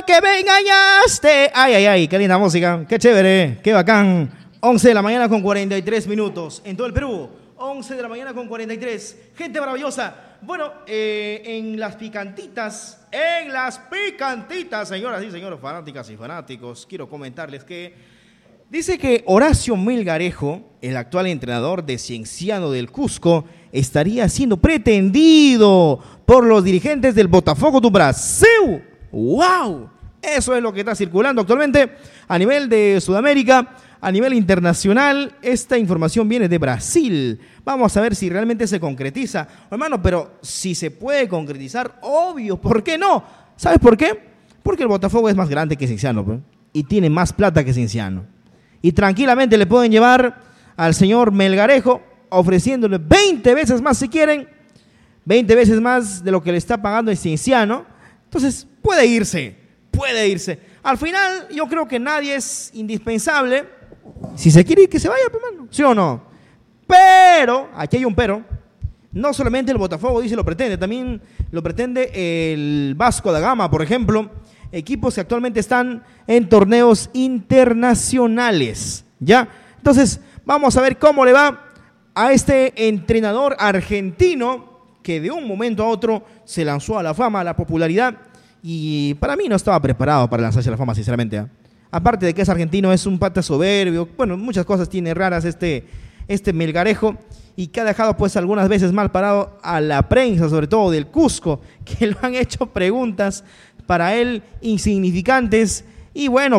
porque me engañaste. Ay, ay, ay, qué linda música, qué chévere, qué bacán. 11 de la mañana con 43 minutos en todo el Perú. 11 de la mañana con 43. Gente maravillosa. Bueno, en las picantitas, señoras y señores, fanáticas y fanáticos, quiero comentarles que dice que Horacio Melgarejo, el actual entrenador de Cienciano del Cusco, estaría siendo pretendido por los dirigentes del Botafogo do Brasil. ¡Wow! Eso es lo que está circulando actualmente a nivel de Sudamérica. A nivel internacional, esta información viene de Brasil. Vamos a ver si realmente se concretiza. Hermano, pero si se puede concretizar, obvio, ¿por qué no? ¿Sabes por qué? Porque el Botafogo es más grande que Cienciano, ¿pues? Y tiene más plata que Cienciano. Y tranquilamente le pueden llevar al señor Melgarejo ofreciéndole 20 veces más si quieren, 20 veces más de lo que le está pagando el Cienciano. Entonces, puede irse. Al final, yo creo que nadie es indispensable. Si se quiere ir, que se vaya, hermano. ¿Sí o no? Pero, aquí hay un pero. No solamente el Botafogo dice lo pretende, también lo pretende el Vasco da Gama, por ejemplo. Equipos que actualmente están en torneos internacionales. ¿Ya? Entonces, vamos a ver cómo le va a este entrenador argentino que de un momento a otro se lanzó a la fama, a la popularidad. Y para mí no estaba preparado para lanzarse a la fama, sinceramente, ¿eh? Aparte de que es argentino, es un pata soberbio. Bueno, muchas cosas tiene raras este Melgarejo, y que ha dejado pues algunas veces mal parado a la prensa, sobre todo del Cusco, que lo han hecho preguntas para él insignificantes. Y bueno,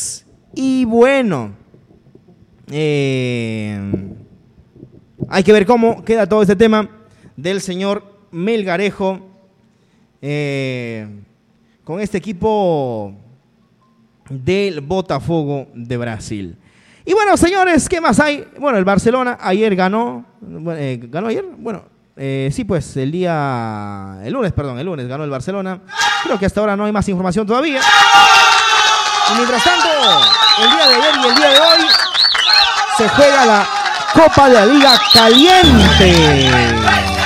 hay que ver cómo queda todo este tema del señor Melgarejo con este equipo del Botafogo de Brasil. Y bueno, señores, ¿qué más hay? Bueno, el Barcelona ayer ganó. ¿Ganó ayer? Bueno, sí, pues el lunes ganó el Barcelona. Creo que hasta ahora no hay más información todavía. Y mientras tanto, el día de ayer y el día de hoy se juega la Copa de la Liga Caliente.